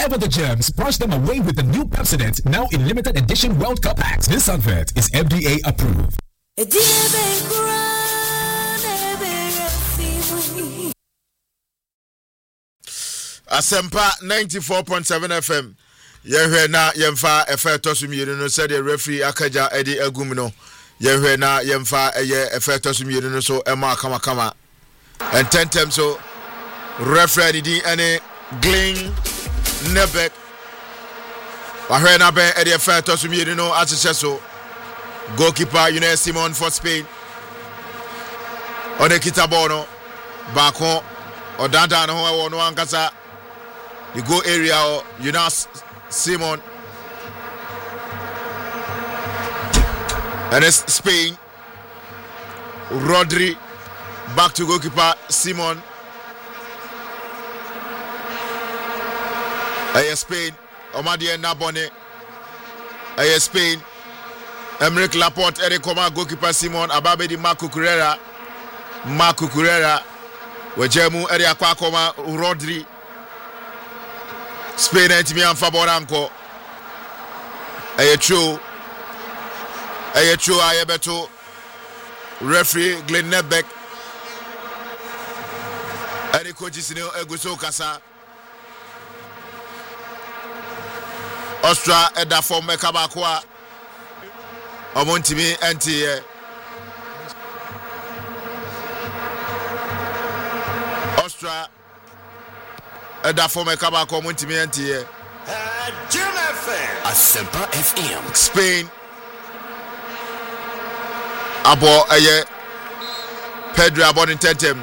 whatever the germs, brush them away with the new Pepsodent, now in limited edition World Cup packs. This advert is FDA approved. Asempa 94.7 FM. Yehwe na yemfa efe tosumiru no said the referee akaja edi agum no. Yehwe na yemfa eye efe tosumiru no so ema kama. And 10 times so referee di any Glenn Nebek. Wahwe na ben edi efe tosumiru no asese so. Goalkeeper Unai Simon for Spain. Ode kitabono bako odanda no ho no ankasa. The goal area Unai Simon. And it's Spain. Rodri back to goalkeeper Simon. Spain. Omadie Nabone. Spain. Emerick Laporte. Eric Koma goalkeeper Simon. Ababedi Marco Correa. Wejemu Eri Akwa Koma Rodri. Spain etimi amfa boranko. True ayebeto. Referee Glenn Nebek. Any coaches in Eguso Kasa. Austria eda form Mekabakwa. Omontimi NTA. Austria eda form Mekabakwa Omontimi NTA. Asempa FM. Spain. Abo Pedro Abon Tentem.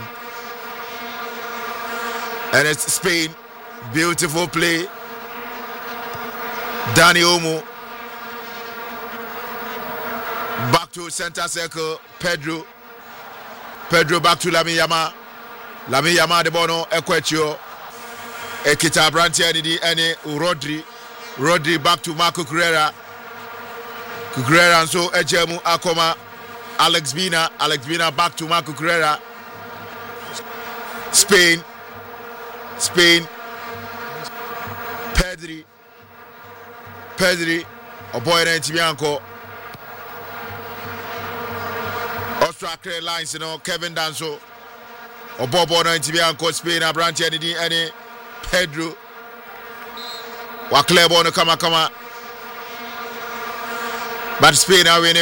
And it's Spain. Beautiful play. Dani Olmo. Back to center circle. Pedro back to Lamine Yamal de Bono Equatio. Ekita Brantia Didi Ene Rodri back to Marco Correa and so Ejemu Akoma. Alex Bina back to Marco Correa. Spain. Pedri. Oboy na Tibianco. Austria clear lines, Kevin Danso. Obobo na Tibianco. Spain Abranti any Pedro. Wa clear bono kama. But Spain are winning.